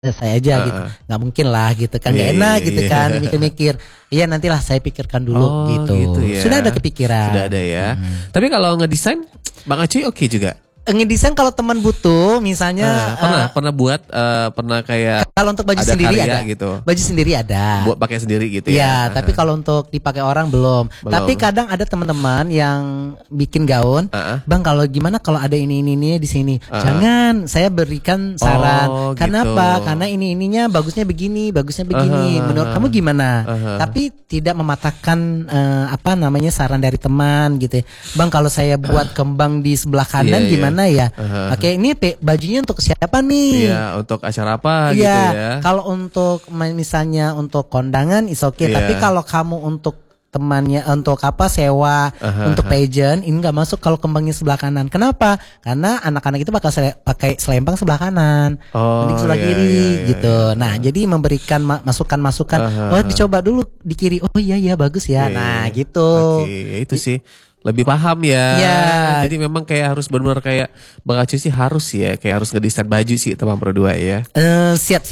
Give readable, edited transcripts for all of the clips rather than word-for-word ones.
saya aja gitu, nggak mungkin lah gitu kan, nggak enak gitu kan, mikir-mikir, iya nantilah saya pikirkan dulu gitu. Ya. Sudah ada kepikiran. Sudah ada ya. Tapi kalau ngedesain, Bang Aceh oke juga. Ngedesain kalau teman butuh, misalnya pernah buat, pernah kayak kalau untuk baju ada sendiri karya ada, gitu. baju sendiri ada. Buat pakai sendiri gitu ya. Ya, tapi kalau untuk dipakai orang belum. Tapi kadang ada teman-teman yang bikin gaun, Bang kalau gimana kalau ada ini di sini. Jangan, saya berikan saran. Kenapa? Gitu. Karena ininya bagusnya begini. Menurut kamu gimana? Tapi tidak mematahkan saran dari teman gitu. Bang kalau saya buat kembang di sebelah kanan gimana ya? Oke, ini bajunya untuk siapa nih? Iya, untuk acara apa gitu ya. Kalau untuk misalnya untuk kondangan is okay, tapi kalau kamu untuk temannya untuk sewa untuk pageant ini nggak masuk kalau kembangnya sebelah kanan. Kenapa? Karena anak-anak itu bakal pakai selempang sebelah kanan, mending sebelah kiri gitu. Nah, jadi memberikan masukan-masukan. Oh, dicoba dulu di kiri. Oh iya bagus ya. Nah, gitu. Itu sih lebih paham ya. Jadi memang kayak harus benar-benar kayak Bang Aceh sih harus ya, kayak harus ngedesain baju sih teman Pro 2 ya. Siap.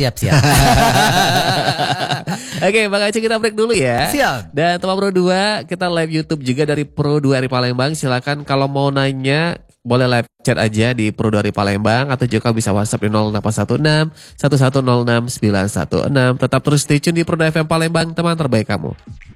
Oke, Bang Aceh kita break dulu ya. Siap. Dan teman Pro 2 kita live YouTube juga dari Pro 2 Ari Palembang. Silakan kalau mau nanya boleh live chat aja di Pro 2 Ari Palembang atau juga bisa WhatsApp di 0816 1106 916. Tetap terus stay tune di Pro 2 FM Palembang, teman terbaik kamu.